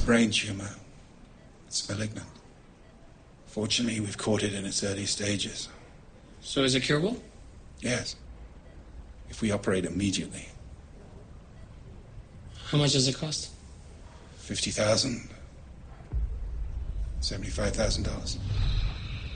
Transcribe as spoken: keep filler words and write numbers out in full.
brain tumor. It's malignant. Fortunately, we've caught it in its early stages. So is it curable? Yes. If we operate immediately. How much does it cost? Fifty thousand. Seventy-five thousand dollars.